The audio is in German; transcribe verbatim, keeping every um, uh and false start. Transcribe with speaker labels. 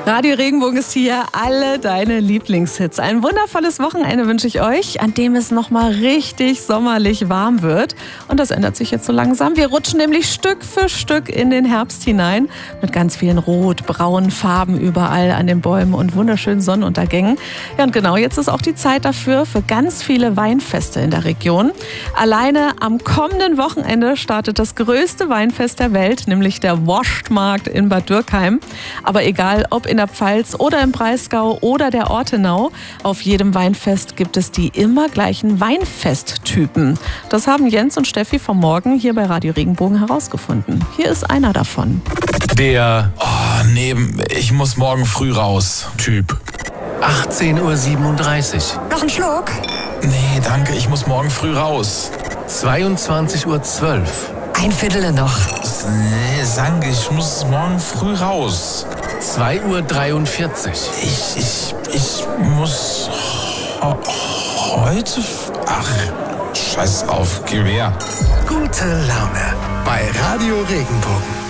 Speaker 1: Radio Regenbogen ist hier, alle deine Lieblingshits. Ein wundervolles Wochenende wünsche ich euch, an dem es nochmal richtig sommerlich warm wird. Und das ändert sich jetzt so langsam. Wir rutschen nämlich Stück für Stück in den Herbst hinein mit ganz vielen rot, braunen Farben überall an den Bäumen und wunderschönen Sonnenuntergängen. Ja, und genau jetzt ist auch die Zeit dafür für ganz viele Weinfeste in der Region. Alleine am kommenden Wochenende startet das größte Weinfest der Welt, nämlich der Wurstmarkt in Bad Dürkheim. Aber egal, ob in der Pfalz oder im Breisgau oder der Ortenau, auf jedem Weinfest gibt es die immer gleichen Weinfesttypen. Das haben Jens und Steffi vom Morgen hier bei Radio Regenbogen herausgefunden. Hier ist einer davon.
Speaker 2: Der, oh nee, ich muss morgen früh raus, Typ.
Speaker 3: achtzehn Uhr siebenunddreißig.
Speaker 4: Noch ein Schluck?
Speaker 2: Nee, danke, ich muss morgen früh raus.
Speaker 3: zweiundzwanzig Uhr zwölf.
Speaker 4: Ein Viertel noch.
Speaker 2: Nee, danke, ich muss morgen früh raus.
Speaker 3: zwei Uhr dreiundvierzig.
Speaker 2: Ich, ich, ich muss ho- heute... Ach, scheiß auf, geh her.
Speaker 3: Gute Laune bei Radio Regenbogen.